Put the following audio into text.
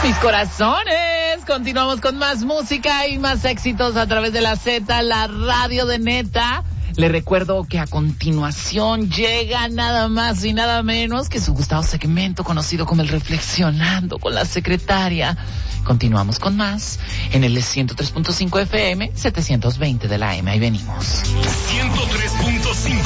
Mis corazones, continuamos con más música y más éxitos a través de la Z, la radio de Neta. Le recuerdo que a continuación llega nada más y nada menos que su gustado segmento conocido como el Reflexionando con la Secretaria. Continuamos con más en el 103.5 FM, 720 de la AM. Ahí venimos. 103.5